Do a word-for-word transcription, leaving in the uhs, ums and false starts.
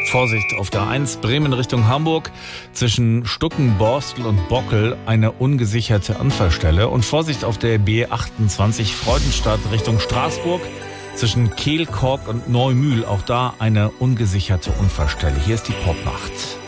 Vorsicht, auf der eins Bremen Richtung Hamburg zwischen Stuckenborstel und Bockel eine ungesicherte Unfallstelle. Und Vorsicht auf der B achtundzwanzig Freudenstadt Richtung Straßburg zwischen Kehlkork und Neumühl. Auch da eine ungesicherte Unfallstelle. Hier ist die Popnacht.